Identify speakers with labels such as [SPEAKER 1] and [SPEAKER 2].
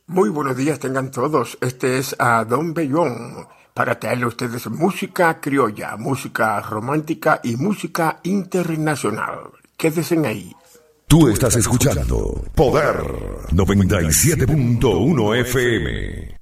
[SPEAKER 1] Muy buenos días tengan todos. Este es Adón Bellón para traerle a ustedes música criolla, música romántica y música internacional. Quédense ahí.
[SPEAKER 2] Tú estás escuchando Poder 97.1 FM.